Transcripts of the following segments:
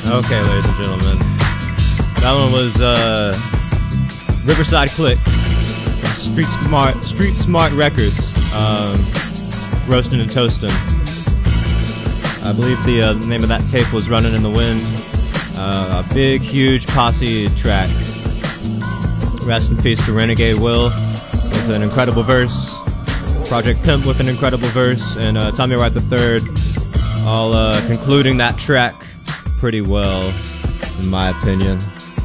Okay, ladies and gentlemen, that one was Riverside Click from Street Smart Records, Roastin' and Toastin'. I believe the name of that tape was Runnin' in the Wind. A big, huge posse track. Rest in peace to Renegade Will with an incredible verse, Project Pimp with an incredible verse, and Tommy Wright III, all concluding that track pretty well, in my opinion.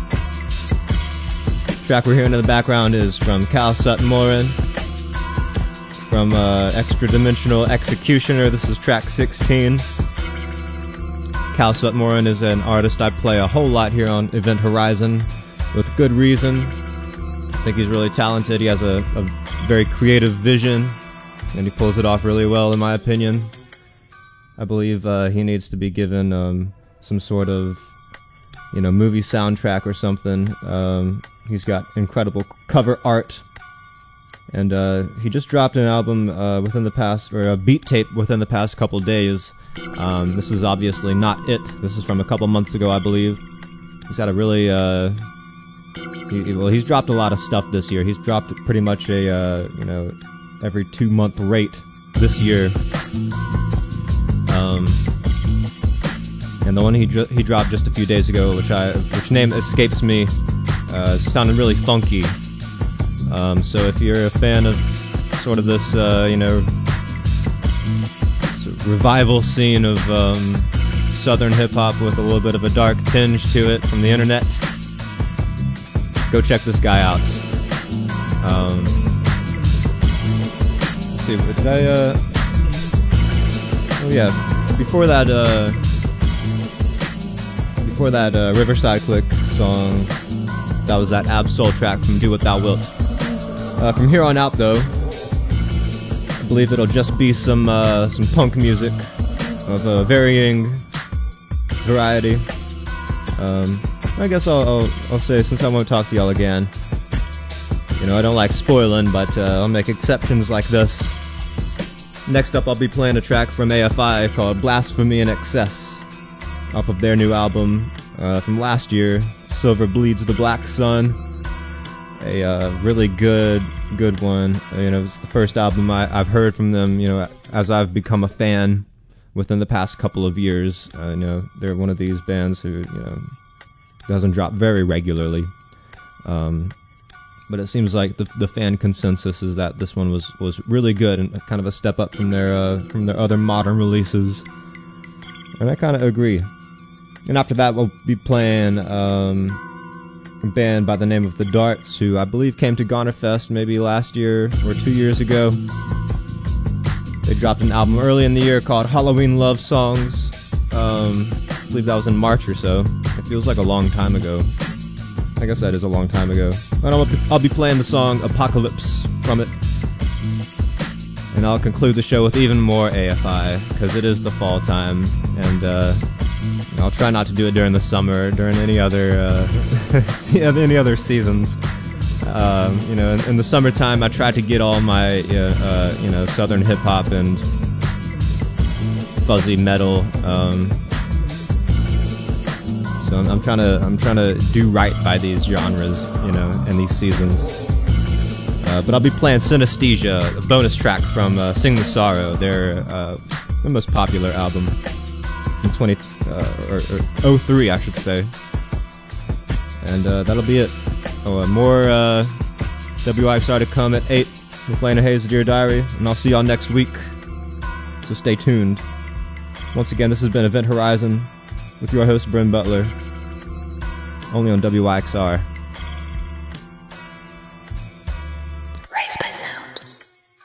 The track we're hearing in the background is from Cal Sutton Morin, from Extra Dimensional Executioner. This is track 16. Cal Sutton Morin is an artist I play a whole lot here on Event Horizon, with good reason. I think he's really talented. He has a very creative vision, and he pulls it off really well, in my opinion. I believe he needs to be given some sort of, movie soundtrack or something. He's got incredible cover art, and he just dropped an album within the past, or a beat tape within the past couple days. This is obviously not it. This is from a couple months ago, I believe. He's had a really, he's dropped a lot of stuff this year. He's dropped pretty much a, every 2-month rate this year. And the one he dropped just a few days ago, which name escapes me, sounded really funky. So if you're a fan of sort of this, revival scene of southern hip hop with a little bit of a dark tinge to it from the internet, go check this guy out. Let's see, did I? Oh yeah, before that Riverside Click song, that was that Ab-Soul track from Do What Thou Wilt. From here on out, though, I believe it'll just be some punk music of a varying variety. I guess I'll say, since I won't talk to y'all again, I don't like spoiling, but I'll make exceptions like this. Next up, I'll be playing a track from AFI called Blasphemy in Excess, off of their new album from last year, Silver Bleeds the Black Sun. A really good one. It's the first album I've heard from them, as I've become a fan within the past couple of years. They're one of these bands who, doesn't drop very regularly. But it seems like the fan consensus is that this one was really good and kind of a step up from their other modern releases. And I kind of agree. And after that, we'll be playing a band by the name of The Darts, who I believe came to Gonerfest maybe last year or 2 years ago. They dropped an album early in the year called Halloween Love Songs. I believe that was in March or so. It feels like a long time ago. I guess that is a long time ago. But I'll be playing the song Apocalypse from it. And I'll conclude the show with even more AFI, because it is the fall time, and I'll try not to do it during the summer, during any other seasons. In the summertime, I try to get all my southern hip hop and fuzzy metal. So I'm trying to do right by these genres, in these seasons. But I'll be playing Synesthesia, a bonus track from Sing the Sorrow, their most popular album from 03, I should say. And that'll be it. More WIXR to come at 8 with Lena Hayes' Dear Diary, and I'll see y'all next week, so stay tuned. Once again, this has been Event Horizon with your host, Bryn Butler, only on WIXR.